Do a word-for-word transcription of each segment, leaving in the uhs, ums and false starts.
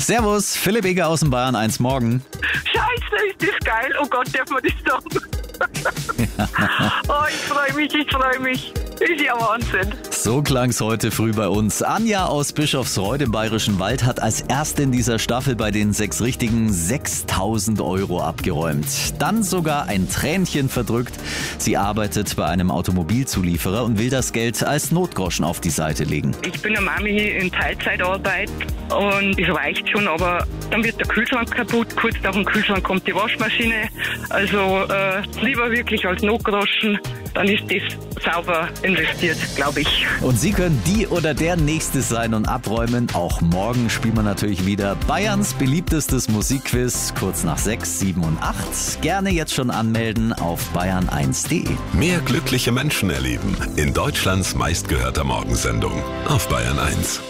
Servus, Philipp Eger aus dem Bayern eins Morgen. Scheiße, ist das geil. Oh Gott, darf man das sagen? Ja. Oh, ich freue mich, ich freue mich. Ist ja Wahnsinn. So klang's heute früh bei uns. Anja aus Bischofsreuth im Bayerischen Wald hat als erste in dieser Staffel bei den sechs Richtigen sechstausend Euro abgeräumt. Dann sogar ein Tränchen verdrückt. Sie arbeitet bei einem Automobilzulieferer und will das Geld als Notgroschen auf die Seite legen. Ich bin eine Mami in Teilzeitarbeit und es reicht schon, aber dann wird der Kühlschrank kaputt. Kurz nach dem Kühlschrank kommt die Waschmaschine. Also äh, lieber wirklich als Notgroschen, dann ist das sauber investiert, glaube ich. Und Sie können die oder der Nächste sein und abräumen. Auch morgen spielen wir natürlich wieder Bayerns beliebtestes Musikquiz. Kurz nach sechs, sieben und acht. Gerne jetzt schon anmelden auf bayern eins punkt de. Mehr glückliche Menschen erleben in Deutschlands meistgehörter Morgensendung auf Bayern eins.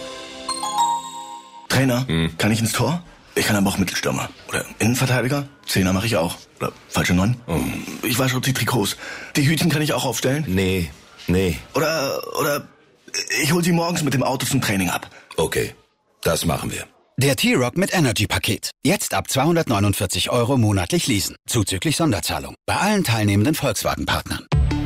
Trainer, hm. kann ich ins Tor? Ich kann aber auch Mittelstürmer. Oder Innenverteidiger? Zehner mache ich auch. Oder falsche Neun? Oh. Ich wasche die Trikots. Die Hütchen kann ich auch aufstellen? Nee, nee. Oder, oder ich hol sie morgens mit dem Auto zum Training ab. Okay, das machen wir. Der T-Rock mit Energy-Paket. Jetzt ab zweihundertneunundvierzig Euro monatlich leasen. Zuzüglich Sonderzahlung. Bei allen teilnehmenden Volkswagen-Partnern.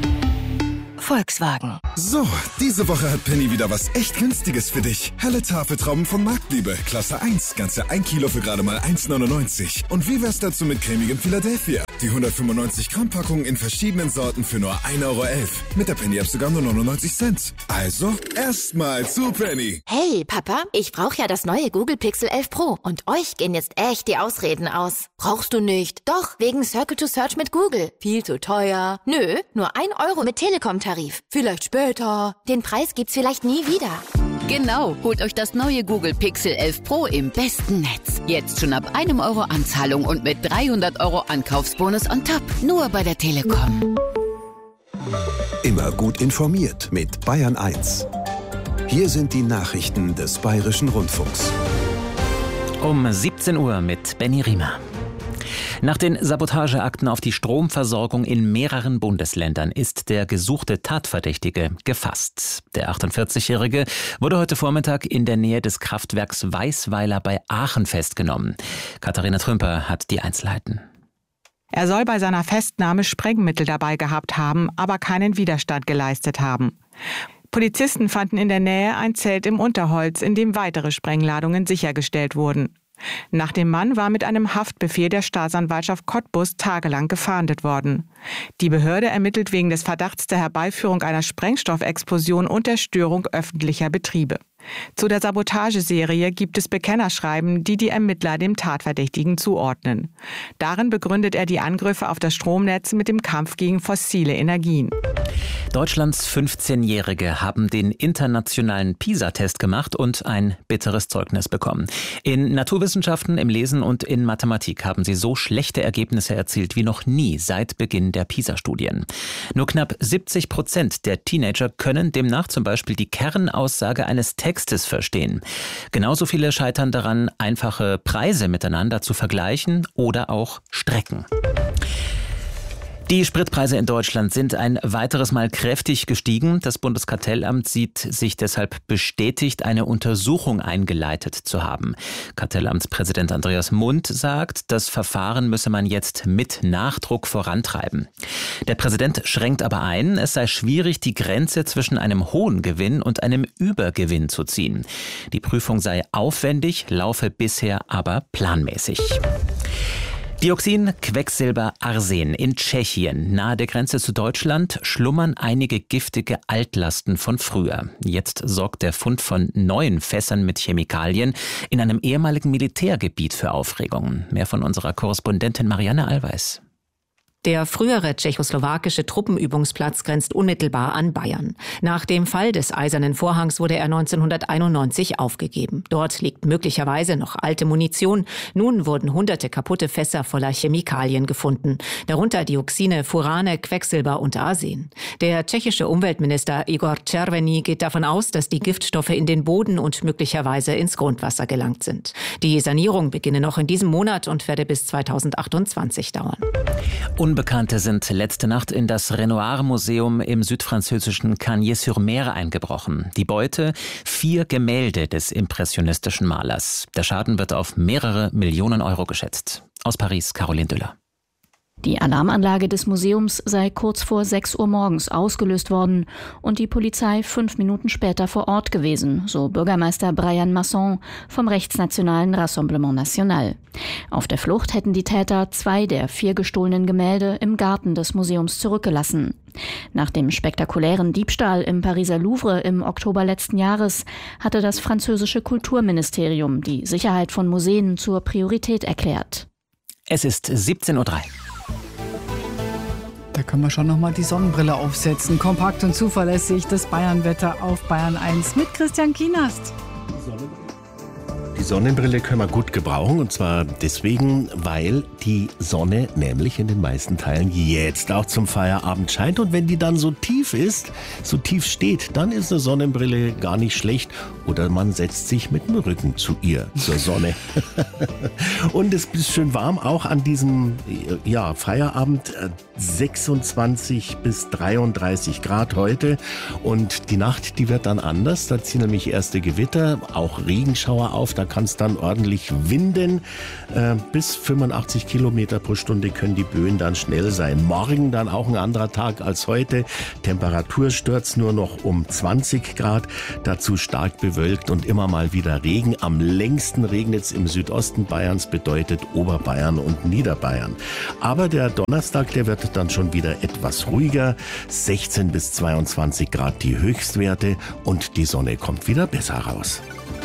Volkswagen. So, diese Woche hat Penny wieder was echt Günstiges für dich. Helle Tafeltrauben von Marktliebe, Klasse eins, ganze ein Kilo für gerade mal eins neunundneunzig. Und wie wär's dazu mit cremigem Philadelphia? Die hundertfünfundneunzig Gramm Packung in verschiedenen Sorten für nur ein Euro elf. Mit der Penny-App sogar nur neunundneunzig Cent. Also, erstmal zu Penny. Hey, Papa, ich brauche ja das neue Google Pixel elf Pro. Und euch gehen jetzt echt die Ausreden aus. Brauchst du nicht? Doch, wegen Circle to Search mit Google. Viel zu teuer. Nö, nur ein Euro mit Telekom-Tarif. Vielleicht später. Den Preis gibt's vielleicht nie wieder. Genau, holt euch das neue Google Pixel elf Pro im besten Netz. Jetzt schon ab einem Euro Anzahlung und mit dreihundert Euro Ankaufsbonus on top. Nur bei der Telekom. Immer gut informiert mit Bayern eins. Hier sind die Nachrichten des Bayerischen Rundfunks. Um siebzehn Uhr mit Benny Riemer. Nach den Sabotageakten auf die Stromversorgung in mehreren Bundesländern ist der gesuchte Tatverdächtige gefasst. Der achtundvierzigjährige wurde heute Vormittag in der Nähe des Kraftwerks Weißweiler bei Aachen festgenommen. Katharina Trümper hat die Einzelheiten. Er soll bei seiner Festnahme Sprengmittel dabei gehabt haben, aber keinen Widerstand geleistet haben. Polizisten fanden in der Nähe ein Zelt im Unterholz, in dem weitere Sprengladungen sichergestellt wurden. Nach dem Mann war mit einem Haftbefehl der Staatsanwaltschaft Cottbus tagelang gefahndet worden. Die Behörde ermittelt wegen des Verdachts der Herbeiführung einer Sprengstoffexplosion und der Störung öffentlicher Betriebe. Zu der Sabotageserie gibt es Bekennerschreiben, die die Ermittler dem Tatverdächtigen zuordnen. Darin begründet er die Angriffe auf das Stromnetz mit dem Kampf gegen fossile Energien. Deutschlands fünfzehnjährige haben den internationalen PISA-Test gemacht und ein bitteres Zeugnis bekommen. In Naturwissenschaften, im Lesen und in Mathematik haben sie so schlechte Ergebnisse erzielt wie noch nie seit Beginn der PISA-Studien. Nur knapp siebzig Prozent der Teenager können demnach zum Beispiel die Kernaussage eines Textes verstehen. Genauso viele scheitern daran, einfache Preise miteinander zu vergleichen oder auch Strecken. Die Spritpreise in Deutschland sind ein weiteres Mal kräftig gestiegen. Das Bundeskartellamt sieht sich deshalb bestätigt, eine Untersuchung eingeleitet zu haben. Kartellamtspräsident Andreas Mund sagt, das Verfahren müsse man jetzt mit Nachdruck vorantreiben. Der Präsident schränkt aber ein, es sei schwierig, die Grenze zwischen einem hohen Gewinn und einem Übergewinn zu ziehen. Die Prüfung sei aufwendig, laufe bisher aber planmäßig. Dioxin, Quecksilber, Arsen. In Tschechien, nahe der Grenze zu Deutschland, schlummern einige giftige Altlasten von früher. Jetzt sorgt der Fund von neuen Fässern mit Chemikalien in einem ehemaligen Militärgebiet für Aufregung. Mehr von unserer Korrespondentin Marianne Allweis. Der frühere tschechoslowakische Truppenübungsplatz grenzt unmittelbar an Bayern. Nach dem Fall des Eisernen Vorhangs wurde er neunzehnhunderteinundneunzig aufgegeben. Dort liegt möglicherweise noch alte Munition. Nun wurden hunderte kaputte Fässer voller Chemikalien gefunden. Darunter Dioxine, Furane, Quecksilber und Arsen. Der tschechische Umweltminister Igor Červený geht davon aus, dass die Giftstoffe in den Boden und möglicherweise ins Grundwasser gelangt sind. Die Sanierung beginne noch in diesem Monat und werde bis zweitausendachtundzwanzig dauern. Unbekannte sind letzte Nacht in das Renoir-Museum im südfranzösischen Cagnes-sur-Mer eingebrochen. Die Beute: vier Gemälde des impressionistischen Malers. Der Schaden wird auf mehrere Millionen Euro geschätzt. Aus Paris, Caroline Düller. Die Alarmanlage des Museums sei kurz vor sechs Uhr morgens ausgelöst worden und die Polizei fünf Minuten später vor Ort gewesen, so Bürgermeister Brian Masson vom rechtsnationalen Rassemblement National. Auf der Flucht hätten die Täter zwei der vier gestohlenen Gemälde im Garten des Museums zurückgelassen. Nach dem spektakulären Diebstahl im Pariser Louvre im Oktober letzten Jahres hatte das französische Kulturministerium die Sicherheit von Museen zur Priorität erklärt. Es ist siebzehn Uhr drei. Da können wir schon noch mal die Sonnenbrille aufsetzen. Kompakt und zuverlässig das Bayernwetter auf Bayern eins mit Christian Kienast. Die Sonnenbrille können wir gut gebrauchen, und zwar deswegen, weil die Sonne nämlich in den meisten Teilen jetzt auch zum Feierabend scheint. Und wenn die dann so tief ist, so tief steht, dann ist eine Sonnenbrille gar nicht schlecht. Oder man setzt sich mit dem Rücken zu ihr, zur Sonne. Und es ist schön warm, auch an diesem ja, Feierabend. sechsundzwanzig bis dreiunddreißig Grad heute. Und die Nacht, die wird dann anders. Da ziehen nämlich erste Gewitter, auch Regenschauer auf. Da kann es dann ordentlich winden. Äh, bis fünfundachtzig Kilometer pro Stunde können die Böen dann schnell sein. Morgen dann auch ein anderer Tag als heute. Temperatursturz nur noch um zwanzig Grad. Dazu stark bewölkt und immer mal wieder Regen. Am längsten regnet es im Südosten Bayerns, bedeutet Oberbayern und Niederbayern. Aber der Donnerstag, der wird dann schon wieder etwas ruhiger. sechzehn bis zweiundzwanzig Grad die Höchstwerte und die Sonne kommt wieder besser raus.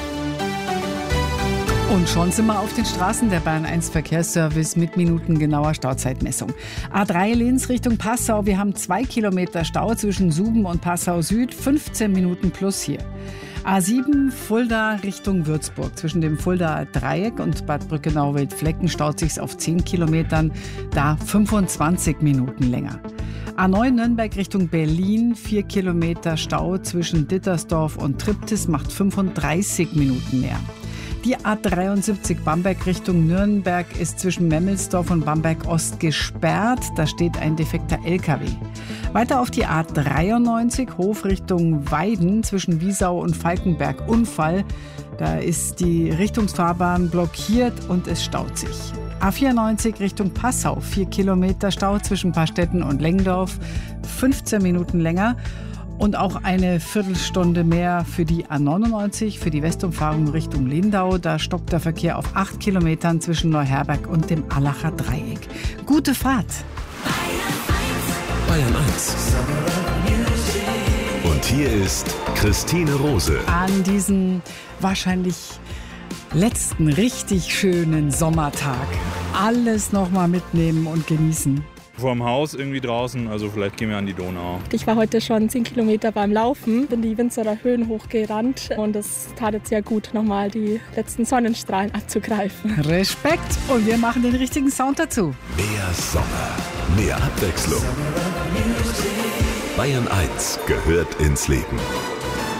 Und schon sind wir auf den Straßen. Der Bayern eins Verkehrsservice mit minutengenauer Stauzeitmessung. A drei Linz Richtung Passau. Wir haben zwei Kilometer Stau zwischen Suben und Passau Süd. fünfzehn Minuten plus hier. A sieben Fulda Richtung Würzburg. Zwischen dem Fuldaer Dreieck und Bad Brückenau-Wildflecken staut sich's auf zehn Kilometern. Da fünfundzwanzig Minuten länger. A neun Nürnberg Richtung Berlin. vier Kilometer Stau zwischen Dittersdorf und Triptis macht fünfunddreißig Minuten mehr. Die A dreiundsiebzig Bamberg Richtung Nürnberg ist zwischen Memmelsdorf und Bamberg Ost gesperrt. Da steht ein defekter L K W. Weiter auf die A dreiundneunzig Hof Richtung Weiden zwischen Wiesau und Falkenberg Unfall. Da ist die Richtungsfahrbahn blockiert und es staut sich. A vierundneunzig Richtung Passau. vier Kilometer Stau zwischen Pastetten und Lengdorf. fünfzehn Minuten länger. Und auch eine Viertelstunde mehr für die A neunundneunzig, für die Westumfahrung Richtung Lindau. Da stoppt der Verkehr auf acht Kilometern zwischen Neuherberg und dem Allacher Dreieck. Gute Fahrt! Bayern eins. Und hier ist Christine Rose. An diesem wahrscheinlich letzten richtig schönen Sommertag. Alles nochmal mitnehmen und genießen. Vorm Haus irgendwie draußen, also vielleicht gehen wir an die Donau. Ich war heute schon zehn Kilometer beim Laufen, bin die Winzerer Höhen hochgerannt und es tat jetzt sehr gut, nochmal die letzten Sonnenstrahlen abzugreifen. Respekt, und wir machen den richtigen Sound dazu. Mehr Sommer, mehr Abwechslung. Bayern eins gehört ins Leben.